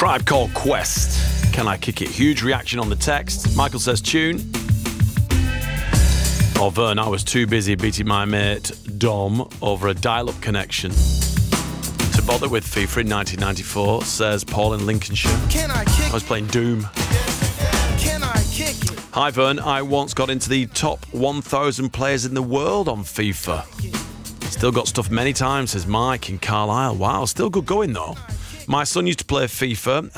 Tribe Called Quest. Can I kick it? Huge reaction on the text. Michael says tune. Oh, Vern, I was too busy beating my mate Dom over a dial-up connection to bother with FIFA in 1994, says Paul in Lincolnshire. I was playing Doom. Hi, Vern. I once got into the top 1,000 players in the world on FIFA. Still got stuff many times, says Mike in Carlisle. Wow, still good going, though. My son used to play FIFA